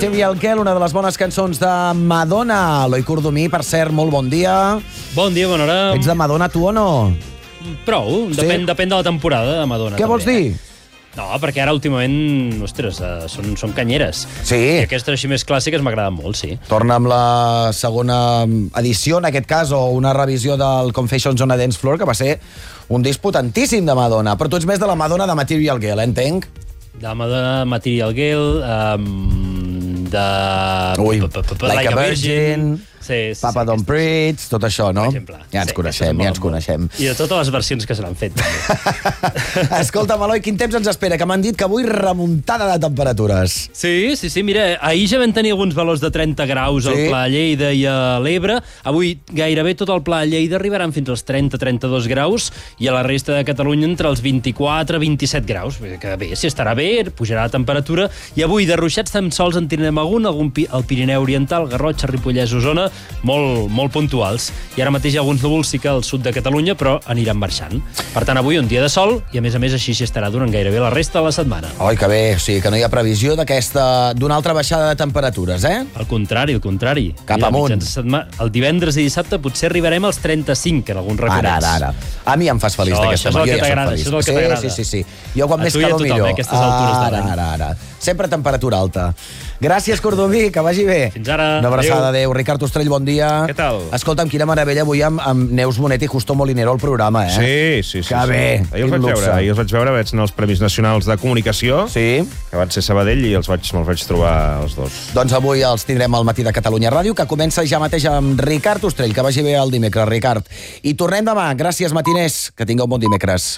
Material Girl, una de les bones cançons de Madonna. Eloi Cordomí, per cert, molt bon dia. Bon dia, bona hora. Ets de Madonna, tu o no? Prou, depèn de la temporada de Madonna. Què vols dir? No, perquè ara últimament, ostres, són canyeres. Sí. I aquestes així més clàssiques m'agraden molt, sí. Torna amb la segona edició, en aquest cas, o una revisió del Confessions on a Dance Floor, que va ser un disc potentíssim de Madonna. Però tu ets més de la Madonna de Material Girl, entenc? De Madonna, Material Girl, de... Like a Virgin... Sí, Papa Don't Preach, tot això, no? Ja ens coneixem. I de totes les versions que se n'han fet. Escolta'm, Eloi, quin temps ens espera? Que m'han dit que avui remuntada de temperatures. Sí, mira, ahir ja vam tenir alguns valors de 30 graus al Pla Lleida i a l'Ebre. Avui gairebé tot el Pla Lleida arribaran fins als 30-32 graus i a la resta de Catalunya entre els 24-27 graus. Que bé, si estarà bé, pujarà la temperatura. I avui, de ruixats amb sols en tindrem algun al Pirineu Oriental, Garrotxa, Ripollès, Osona, molt puntuals. I ara mateix hi ha alguns núvols sí que al sud de Catalunya, però aniran marxant. Per tant, avui un dia de sol i, a més, així estarà durant gairebé la resta de la setmana. Oi, que bé, o sigui que no hi ha previsió d'una altra baixada de temperatures, eh? Al contrari. Cap amunt. El divendres i dissabte potser arribarem als 35 en alguns records. Ara. A mi em fas feliç d'aquesta manera. Això és el que t'agrada. Sí. Jo quan més calor millor. Aquestes altures de l'any. Ara. Sempre temperatura alta. Gràcies, Cordomí, que vagi bé. Fins ara. Una abraçada, adéu. Ricard Ostrell, bon dia. Què tal? Escolta'm, quina meravella avui amb Neus Bonet i Justo Molinero al programa, eh? Sí. Que bé. Ahir els vaig veure, vaig anar als Premis Nacionals de Comunicació, sí, que van ser a Sabadell, i me'ls vaig trobar els dos. Doncs avui els tindrem al Matí de Catalunya Ràdio, que comença ja mateix amb Ricard Ostrell. Que vagi bé el dimecres, Ricard. I tornem demà. Gràcies, matiners. Que tingueu un bon dimecres.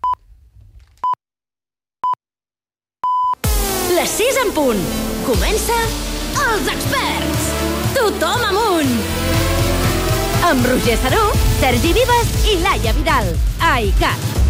Les 6 en punt. Comença Els Experts. Tothom amunt. Amb Roger Saró, Sergi Vives i Laia Vidal. A ICAT.